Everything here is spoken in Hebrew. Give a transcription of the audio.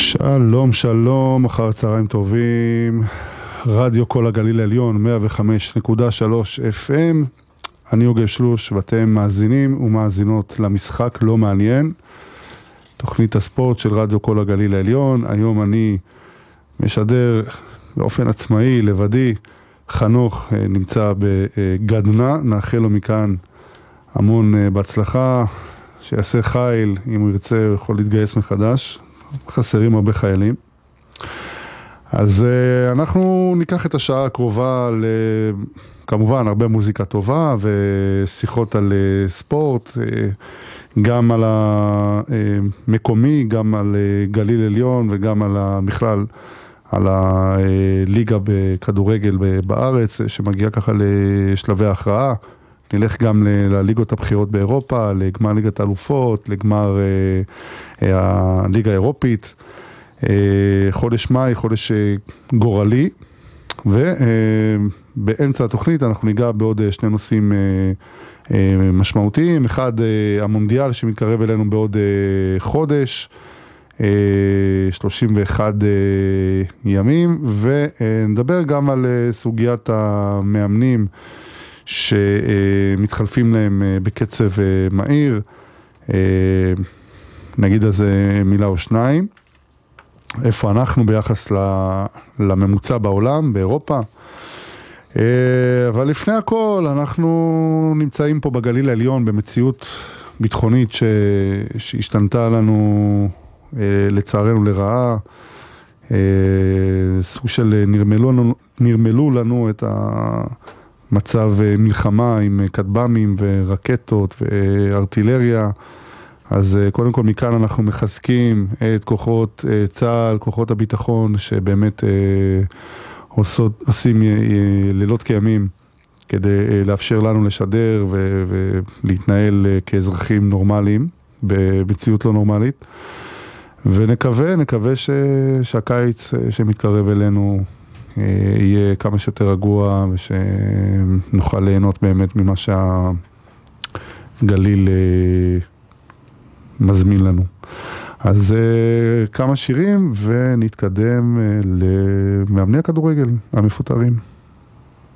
שלום, שלום, אחר צהריים טובים, רדיו כל הגליל העליון, 105.3 FM, אני יוגב שלוש ואתם מאזינים ומאזינות למשחק לא מעניין, תוכנית הספורט של רדיו כל הגליל העליון. היום אני משדר באופן עצמאי, לבדי. חנוך נמצא בגדנה, נאחל לו מכאן המון בהצלחה, שיעשה חיל, אם הוא ירצה הוא יכול להתגייס מחדש, חסרים הרבה חיילים. אז אנחנו ניקח את השעה הקרובה כמובן הרבה מוזיקה טובה ושיחות על ספורט, גם על המקומי, גם על גליל עליון וגם על בכלל על הליגה בכדורגל בארץ שמגיעה ככה לשלבי ההכרעה. נלך גם לליגות הבחירות באירופה, לגמר ליגת האלופות, לגמר הליגה האירופית. חודש מאי, חודש גורלי, ובאמצע התוכנית אנחנו ניגע בעוד שני נושאים משמעותיים. אחד, המונדיאל שמתקרב אלינו בעוד חודש, 31 ימים, ונדבר גם על סוגיית המאמנים שמתחלפים להם בקצב מהיר, נגיד על זה מילה או שניים, איפה אנחנו ביחס לממוצע בעולם, באירופה. אבל לפני הכל, אנחנו נמצאים פה בגליל העליון במציאות ביטחונית שהשתנתה לנו לצערנו לרעה, סוג של נרמלו לנו את המצב מלחמה עם כטב"מים ורקטות וארטילריה. אז קודם כל מכאן אנחנו מחזקים את כוחות צה"ל, כוחות הביטחון שבאמת עושים לילות כימים כדי לאפשר לנו לשדר ולהתנהל כאזרחים נורמליים במציאות לא נורמלית. ונקווה שהקיץ שמתקרב אלינו יהיה כמה שיותר רגוע ושנוכל ליהנות באמת ממה שהגליל מזמין לנו. אז כמה שירים ונתקדם למאמני הכדורגל המפוטרים.